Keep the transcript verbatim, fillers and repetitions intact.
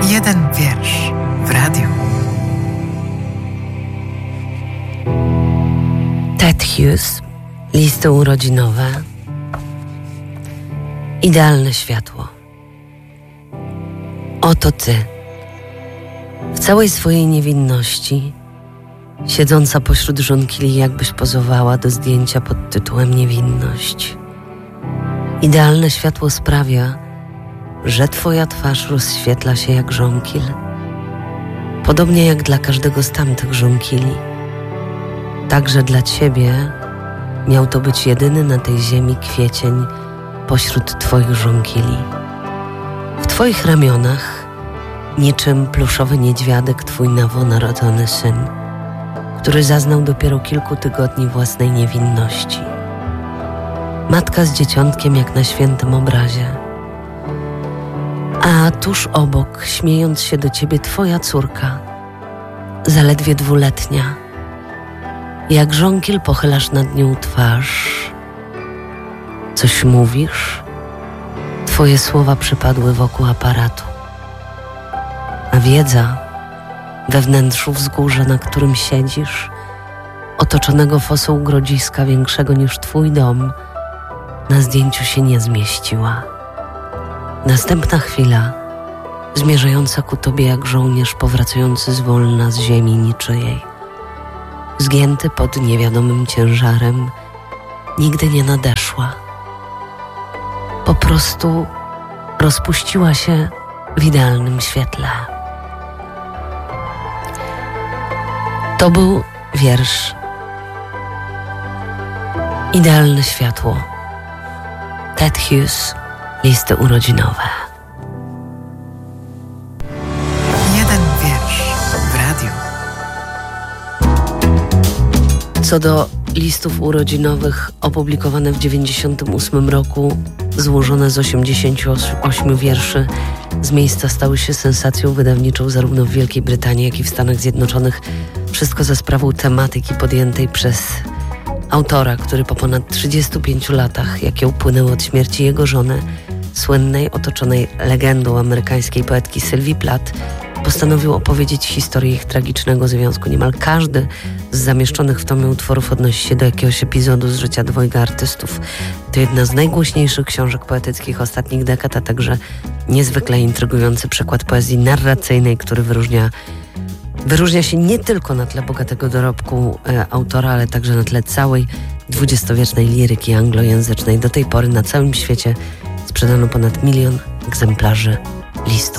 Jeden wiersz w radiu. Ted Hughes, listy urodzinowe. Idealne światło. Oto ty, w całej swojej niewinności, siedząca pośród żonkili, jakbyś pozowała do zdjęcia pod tytułem Niewinność. Idealne światło sprawia, że twoja twarz rozświetla się jak żonkil, podobnie jak dla każdego z tamtych żonkili. Także dla ciebie miał to być jedyny na tej ziemi kwiecień pośród twoich żonkili. W twoich ramionach, niczym pluszowy niedźwiadek, twój nowonarodzony syn, który zaznał dopiero kilku tygodni własnej niewinności. Matka z dzieciątkiem jak na świętym obrazie. A tuż obok, śmiejąc się do ciebie, twoja córka, zaledwie dwuletnia. Jak żonkiel pochylasz nad nią twarz. Coś mówisz? Twoje słowa przypadły wokół aparatu. A wiedza we wnętrzu wzgórza, na którym siedzisz, otoczonego fosą grodziska większego niż twój dom, na zdjęciu się nie zmieściła. Następna chwila, zmierzająca ku tobie jak żołnierz powracający zwolna z ziemi niczyjej, zgięty pod niewiadomym ciężarem, nigdy nie nadeszła. Po prostu rozpuściła się w idealnym świetle. To był wiersz Idealne światło. Ted Hughes, listy urodzinowe. Jeden wiersz w radiu. Co do listów urodzinowych, opublikowane w dziewięćdziesiątym ósmym roku, złożone z osiemdziesięciu ośmiu wierszy, z miejsca stały się sensacją wydawniczą zarówno w Wielkiej Brytanii, jak i w Stanach Zjednoczonych. Wszystko za sprawą tematyki podjętej przez autora, który po ponad trzydziestu pięciu latach, jakie upłynęły od śmierci jego żony, słynnej, otoczonej legendą amerykańskiej poetki Sylwii Plath, postanowił opowiedzieć historię ich tragicznego związku. Niemal każdy z zamieszczonych w tomie utworów odnosi się do jakiegoś epizodu z życia dwojga artystów. To jedna z najgłośniejszych książek poetyckich ostatnich dekad, a także niezwykle intrygujący przekład poezji narracyjnej, który wyróżnia Wyróżnia się nie tylko na tle bogatego dorobku e, autora, ale także na tle całej dwudziestowiecznej liryki anglojęzycznej. Do tej pory na całym świecie sprzedano ponad milion egzemplarzy listu.